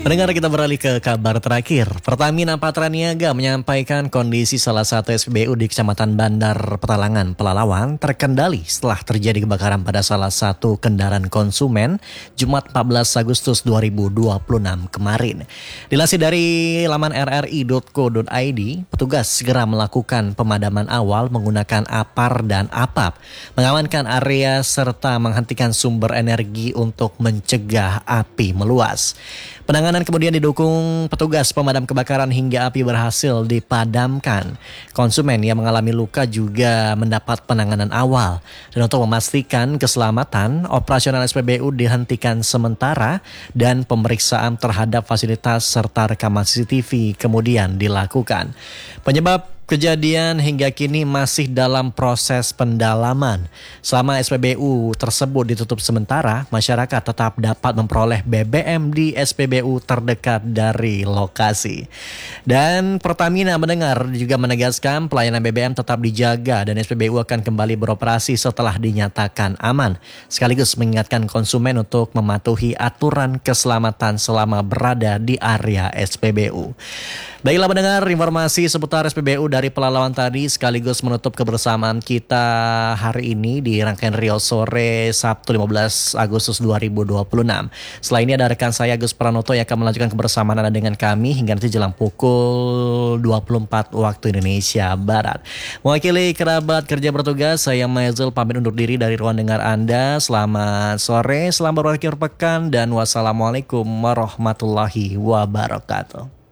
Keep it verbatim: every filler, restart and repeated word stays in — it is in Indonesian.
Pendengar, kita beralih ke kabar terakhir. Pertamina Patraniaga menyampaikan kondisi salah satu S P B U di Kecamatan Bandar Petalangan, Pelalawan terkendali setelah terjadi kebakaran pada salah satu kendaraan konsumen Jumat empat belas Agustus dua ribu dua puluh enam kemarin. Dilansir dari laman r r i dot co dot i d, petugas segera melakukan pemadaman awal menggunakan apar dan apap, mengamankan area serta menghentikan sumber energi untuk mencegah api meluas. Penanganan kemudian didukung petugas pemadam kebakaran hingga api berhasil dipadamkan. Konsumen yang mengalami luka juga mendapat penanganan awal. Dan untuk memastikan keselamatan, operasional S P B U dihentikan sementara dan pemeriksaan terhadap fasilitas serta rekaman C C T V kemudian dilakukan. Penyebab kejadian hingga kini masih dalam proses pendalaman. Selama S P B U tersebut ditutup sementara, masyarakat tetap dapat memperoleh B B M di S P B U terdekat dari lokasi. Dan Pertamina mendengar juga menegaskan pelayanan B B M tetap dijaga dan S P B U akan kembali beroperasi setelah dinyatakan aman. Sekaligus mengingatkan konsumen untuk mematuhi aturan keselamatan selama berada di area S P B U. Baiklah mendengar, informasi seputar S P B U dari Pelalawan tadi sekaligus menutup kebersamaan kita hari ini di rangkaian Rio Sore Sabtu lima belas Agustus dua ribu dua puluh enam. Setelah ini ada rekan saya Agus Pranoto yang akan melanjutkan kebersamaan Anda dengan kami hingga nanti jelang pukul dua puluh empat waktu Indonesia Barat. Mewakili kerabat kerja bertugas, saya Maizul pamit undur diri dari ruang dengar Anda. Selamat sore, selamat berakhir pekan dan wassalamualaikum warahmatullahi wabarakatuh.